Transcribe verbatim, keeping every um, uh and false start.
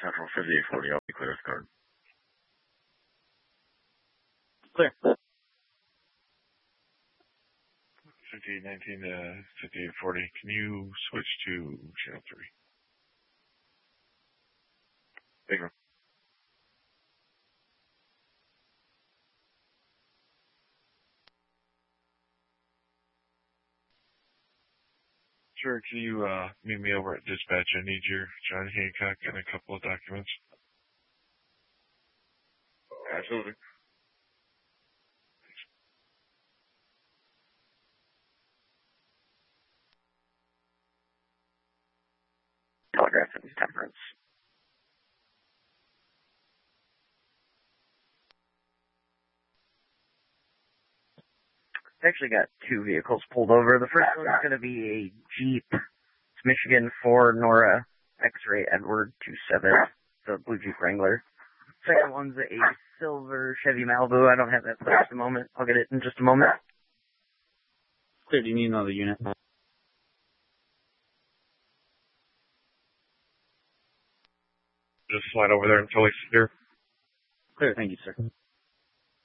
Central fifty-eight forty, I'll be clear with card. Clear. fifty-eight nineteen to fifty-eight forty, can you switch to channel three? Big one. Sure, can you uh, meet me over at dispatch? I need your John Hancock and a couple of documents. Absolutely. Telegraph and Temperance. I actually got two vehicles pulled over. The first one's going to be a Jeep. It's Michigan four Nora X-Ray Edward two seven, the blue Jeep Wrangler. Second one's a silver Chevy Malibu. I don't have that for just a moment. I'll get it in just a moment. Clear. Do you need another unit? Just slide over there until it's clear. Clear. Thank you, sir.